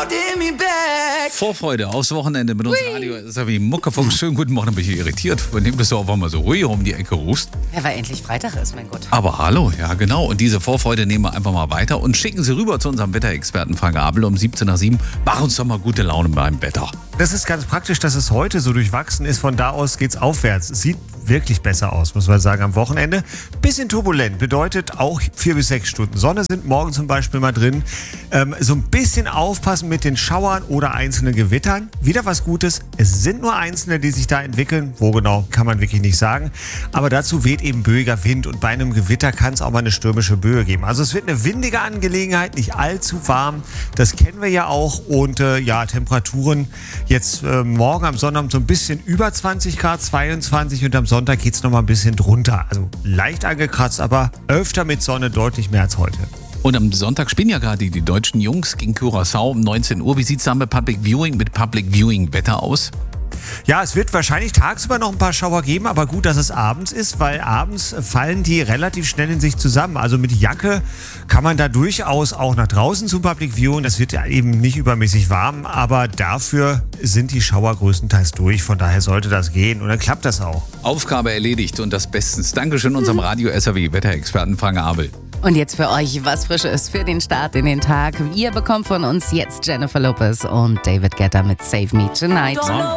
Vorfreude aufs Wochenende mit uns Radio. Das ist ja wie Muckerfunk. Schönen guten Morgen, bin ich irritiert. Von dem bist du auch mal so ruhig um die Ecke rufst. Ja, weil endlich Freitag ist, mein Gott. Aber hallo, ja genau. Und diese Vorfreude nehmen wir einfach mal weiter und schicken sie rüber zu unserem Wetterexperten Frank Abel um 7:17. Mach uns doch mal gute Laune beim Wetter. Das ist ganz praktisch, dass es heute so durchwachsen ist. Von da aus geht's aufwärts. Es sieht wirklich besser aus, muss man sagen, am Wochenende. Bisschen turbulent, bedeutet auch 4 bis 6 Stunden Sonne sind morgen zum Beispiel mal drin. So ein bisschen aufpassen mit den Schauern oder einzelnen Gewittern. Wieder was Gutes, es sind nur einzelne, die sich da entwickeln. Wo genau, kann man wirklich nicht sagen. Aber dazu weht eben böiger Wind und bei einem Gewitter kann es auch mal eine stürmische Böe geben. Also es wird eine windige Angelegenheit, nicht allzu warm. Das kennen wir ja auch. Und Temperaturen jetzt morgen am Sonnabend so ein bisschen über 20 Grad, 22 und am Sonntag geht es nochmal ein bisschen drunter. Also leicht angekratzt, aber öfter mit Sonne, deutlich mehr als heute. Und am Sonntag spielen ja gerade die deutschen Jungs gegen Curaçao um 19 Uhr. Wie sieht es da mit Public Viewing Wetter aus? Ja, es wird wahrscheinlich tagsüber noch ein paar Schauer geben, aber gut, dass es abends ist, weil abends fallen die relativ schnell in sich zusammen. Also mit Jacke kann man da durchaus auch nach draußen zum Public Viewing. Das wird ja eben nicht übermäßig warm, aber dafür sind die Schauer größtenteils durch. Von daher sollte das gehen und dann klappt das auch. Aufgabe erledigt und das bestens. Dankeschön unserem Radio SAW Wetterexperten Frank Abel. Und jetzt für euch was Frisches für den Start in den Tag. Ihr bekommt von uns jetzt Jennifer Lopez und David Guetta mit Save Me Tonight.